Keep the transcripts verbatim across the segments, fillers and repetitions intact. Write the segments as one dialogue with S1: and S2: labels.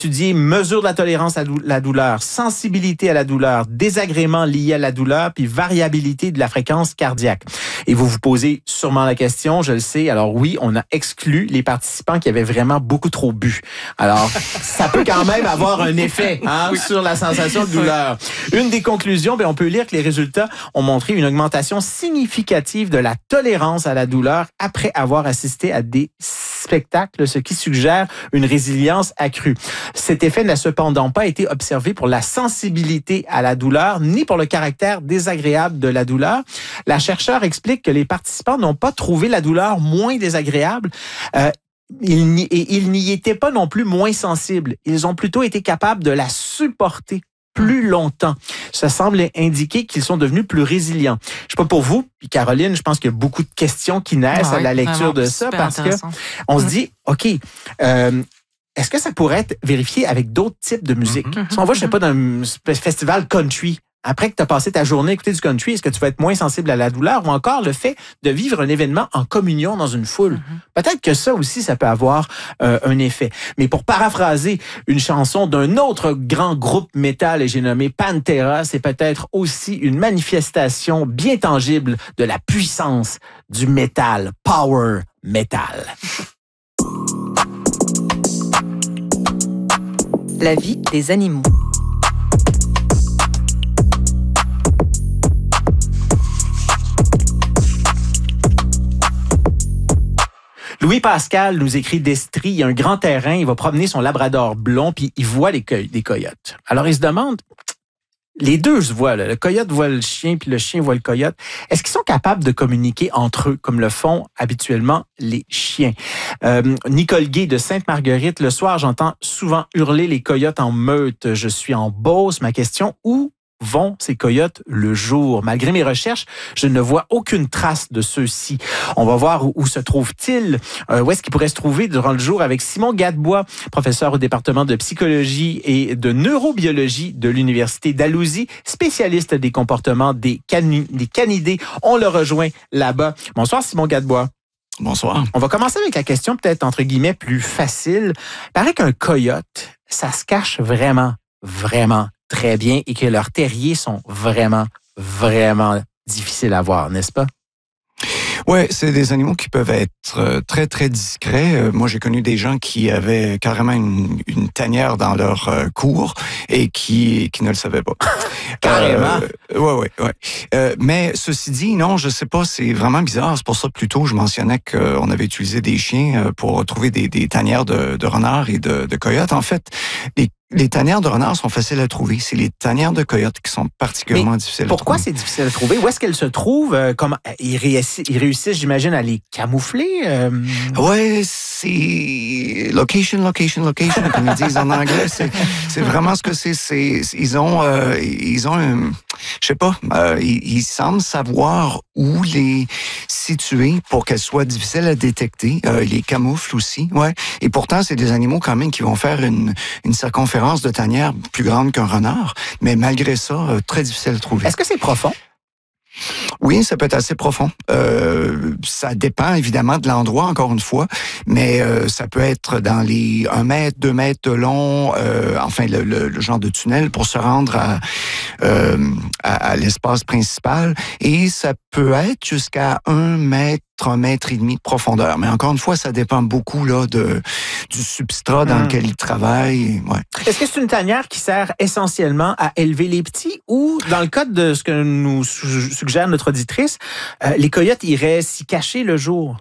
S1: étudié mesure de la tolérance à la douleur, sensibilité à la douleur, désagréments liés à la douleur, puis variabilité de la fréquence cardiaque. Et vous vous posez sûrement la question, je le sais, alors oui, on a exclu les participants qui avaient vraiment beaucoup trop bu. Alors, ça peut quand même avoir un effet hein, oui. sur la sensation de douleur. Une des conclusions, bien, on peut lire que les résultats ont montré une augmentation significative de la tolérance à la douleur après avoir assisté à des spectacles, ce qui suggère une résilience accrue. Cet effet n'a cependant pas été observé pour la sensibilité à la douleur, ni pour le caractère désagréable de la douleur. La chercheure explique que les participants n'ont pas trouvé la douleur moins désagréable. Euh, ils n'y, et ils n'y étaient pas non plus moins sensibles. Ils ont plutôt été capables de la supporter plus longtemps. Ça semble indiquer qu'ils sont devenus plus résilients. Je sais pas pour vous, puis Caroline, je pense qu'il y a beaucoup de questions qui naissent ouais, à la lecture de ça parce que on mmh. se dit, OK, euh, est-ce que ça pourrait être vérifié avec d'autres types de musique? Mmh. Si on va, je sais pas, dans un festival country, après que tu as passé ta journée à écouter du country, est-ce que tu vas être moins sensible à la douleur ou encore le fait de vivre un événement en communion dans une foule? Mm-hmm. Peut-être que ça aussi, ça peut avoir euh, un effet. Mais pour paraphraser une chanson d'un autre grand groupe métal, et j'ai nommé Pantera, c'est peut-être aussi une manifestation bien tangible de la puissance du métal, power metal.
S2: La vie des animaux.
S1: Louis Pascal nous écrit d'Estrie, il y a un grand terrain, il va promener son labrador blond, puis il voit les, co- les coyotes. Alors il se demande, les deux se voient, là. Le coyote voit le chien, puis le chien voit le coyote. Est-ce qu'ils sont capables de communiquer entre eux, comme le font habituellement les chiens? Euh, Nicole Gay de Sainte-Marguerite, le soir, j'entends souvent hurler les coyotes en meute. Je suis en Beauce. Ma question, où vont ces coyotes le jour? Malgré mes recherches, je ne vois aucune trace de ceux-ci. On va voir où, où se trouvent-ils, euh, où est-ce qu'ils pourraient se trouver durant le jour avec Simon Gadebois, professeur au département de psychologie et de neurobiologie de l'Université d'Alousie, spécialiste des comportements des, cani- des canidés. On le rejoint là-bas. Bonsoir Simon Gadebois.
S3: Bonsoir.
S1: On va commencer avec la question peut-être entre guillemets plus facile. Il paraît qu'un coyote, ça se cache vraiment, vraiment très bien et que leurs terriers sont vraiment, vraiment difficiles à voir, n'est-ce pas?
S3: Ouais, c'est des animaux qui peuvent être très, très discrets. Moi, j'ai connu des gens qui avaient carrément une, une tanière dans leur cour et qui, qui ne le savaient pas.
S1: Carrément?
S3: Euh, ouais, ouais, ouais. Euh, mais ceci dit, non, je sais pas, c'est vraiment bizarre. C'est pour ça, plus tôt, je mentionnais qu'on avait utilisé des chiens pour trouver des, des tanières de, de renards et de, de coyotes. En fait, les Les tanières de renards sont faciles à trouver. C'est les tanières de coyotes qui sont particulièrement
S1: Mais
S3: difficiles à trouver.
S1: Pourquoi c'est difficile à trouver? Où est-ce qu'elles se trouvent? Comment ils réussissent, ils réussissent, j'imagine, à les camoufler? Euh...
S3: Ouais, c'est location, location, location, comme ils disent en anglais. C'est, c'est vraiment ce que c'est. c'est ils ont, euh, ils ont, un, je sais pas, euh, ils, ils semblent savoir où les situer pour qu'elles soient difficiles à détecter. Euh, ils les camouflent aussi, ouais. Et pourtant, c'est des animaux quand même qui vont faire une, une circonférence de tanière plus grande qu'un renard, mais malgré ça, euh, très difficile à trouver.
S1: Est-ce que c'est profond?
S3: Oui, ça peut être assez profond. Euh, ça dépend évidemment de l'endroit, encore une fois, mais euh, ça peut être dans les un mètre, deux mètres de long, euh, enfin le, le, le genre de tunnel pour se rendre à, euh, à, à l'espace principal, et ça peut être jusqu'à un mètre, un mètre et demi de profondeur. Mais encore une fois, ça dépend beaucoup là de du substrat dans mmh. lequel ils travaillent. Ouais.
S1: Est-ce que c'est une tanière qui sert essentiellement à élever les petits ou, dans le cas de ce que nous suggère notre auditrice, euh, les coyotes iraient s'y cacher le jour?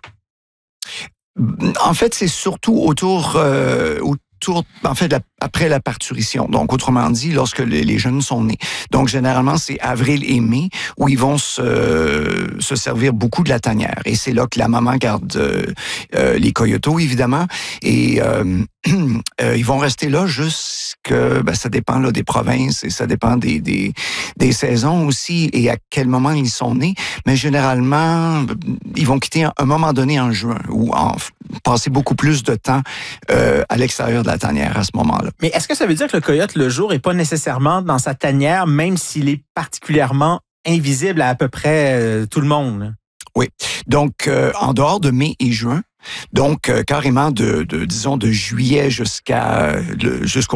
S3: En fait, c'est surtout autour... Euh, autour en fait, la, après la parturition. Donc, autrement dit, lorsque les, les jeunes sont nés. Donc, généralement, c'est avril et mai où ils vont se, se servir beaucoup de la tanière. Et c'est là que la maman garde euh, euh, les coyotos, évidemment. Et euh, euh, ils vont rester là jusque... Ben, ça dépend là, des provinces et ça dépend des, des, des saisons aussi et à quel moment ils sont nés. Mais généralement, ils vont quitter à un moment donné en juin ou en, passer beaucoup plus de temps euh, à l'extérieur de la tanière à ce moment-là.
S1: Mais est-ce que ça veut dire que le coyote, le jour, n'est pas nécessairement dans sa tanière, même s'il est particulièrement invisible à à peu près euh, tout le monde?
S3: Oui. Donc, euh, en dehors de mai et juin, donc euh, carrément de, de disons, de juillet jusqu'à le, jusqu'au